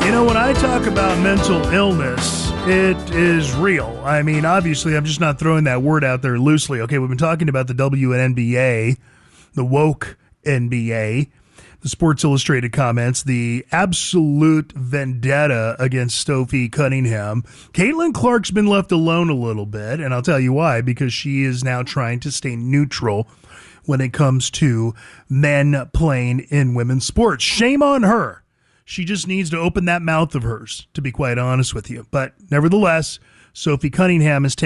When I talk about mental illness, it is real. I mean, obviously, I'm just not throwing that word out there loosely. Okay, we've been talking about the WNBA, the woke NBA, the Sports Illustrated comments, the absolute vendetta against Sophie Cunningham. Caitlin Clark's been left alone a little bit, and I'll tell you why, because she is now trying to stay neutral when it comes to men playing in women's sports. Shame on her. She just needs to open that mouth of hers, to be quite honest with you. But nevertheless, Sophie Cunningham is taking